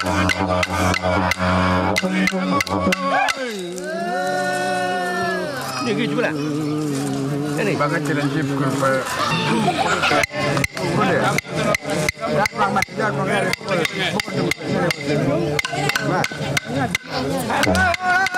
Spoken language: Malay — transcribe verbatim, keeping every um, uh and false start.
Ni ke cuba lah. Ini Baka challenge pukul per. Boleh. Dah selamat dah mengalir. Bukan.